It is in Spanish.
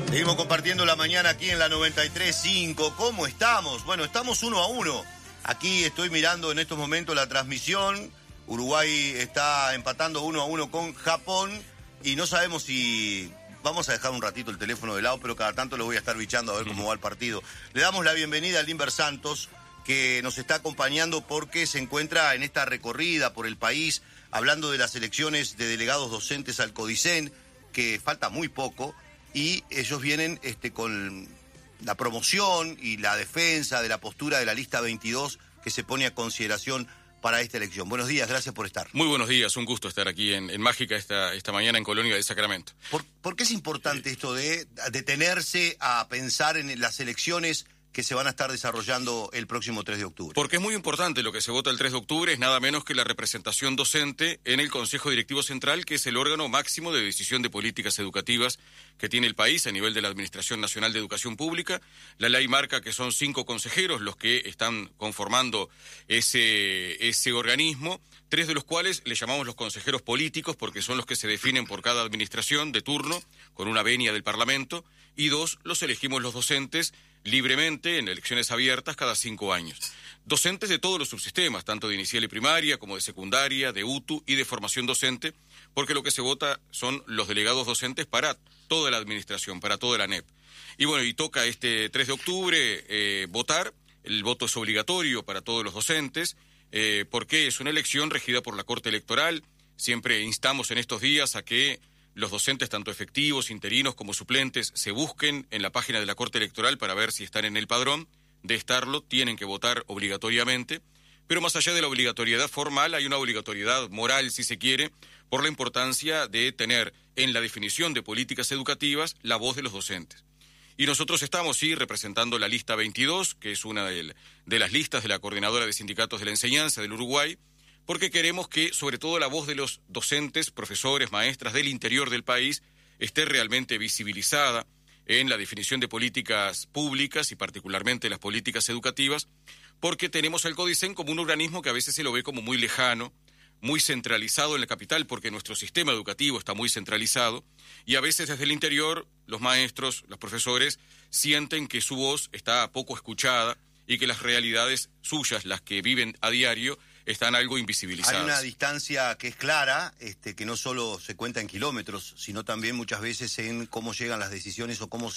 Seguimos compartiendo la mañana aquí en la 93.5. ¿Cómo estamos? Bueno, estamos 1-1. Aquí estoy mirando en estos momentos la transmisión. Uruguay está empatando 1-1 con Japón. Y no sabemos si... Vamos a dejar un ratito el teléfono de lado, pero cada tanto lo voy a estar bichando a ver cómo va el partido. Le damos la bienvenida a Limber Santos, que nos está acompañando porque se encuentra en esta recorrida por el país, hablando de las elecciones de delegados docentes al CODICEN, que falta muy poco. Y ellos vienen con la promoción y la defensa de la postura de la lista 22 que se pone a consideración para esta elección. Buenos días, gracias por estar. Muy buenos días, un gusto estar aquí en Mágica esta mañana en Colonia de Sacramento. ¿Por qué es importante esto de detenerse a pensar en las elecciones que se van a estar desarrollando el próximo 3 de octubre? Porque es muy importante. Lo que se vota el 3 de octubre es nada menos que la representación docente en el Consejo Directivo Central, que es el órgano máximo de decisión de políticas educativas que tiene el país a nivel de la Administración Nacional de Educación Pública. La ley marca que son 5 consejeros los que están conformando ese organismo, 3 de los cuales le llamamos los consejeros políticos porque son los que se definen por cada administración de turno, con una venia del Parlamento, y 2 los elegimos los docentes libremente en elecciones abiertas cada 5 años. Docentes de todos los subsistemas, tanto de inicial y primaria como de secundaria, de UTU y de formación docente, porque lo que se vota son los delegados docentes para toda la administración, para toda la ANEP. Y bueno, y toca este 3 de octubre votar. El voto es obligatorio para todos los docentes, porque es una elección regida por la Corte Electoral. Siempre instamos en estos días a que los docentes, tanto efectivos, interinos como suplentes, se busquen en la página de la Corte Electoral para ver si están en el padrón. De estarlo, tienen que votar obligatoriamente. Pero más allá de la obligatoriedad formal, hay una obligatoriedad moral, si se quiere, por la importancia de tener en la definición de políticas educativas la voz de los docentes. Y nosotros estamos, sí, representando la lista 22, que es una de las listas de la Coordinadora de Sindicatos de la Enseñanza del Uruguay, porque queremos que, sobre todo, la voz de los docentes, profesores, maestras del interior del país esté realmente visibilizada en la definición de políticas públicas y particularmente las políticas educativas, porque tenemos al CODICEN como un organismo que a veces se lo ve como muy lejano, muy centralizado en la capital, porque nuestro sistema educativo está muy centralizado, y a veces desde el interior los maestros, los profesores, sienten que su voz está poco escuchada y que las realidades suyas, las que viven a diario, están algo invisibilizadas. Hay una distancia que es clara, que no solo se cuenta en kilómetros, sino también muchas veces en cómo llegan las decisiones o cómo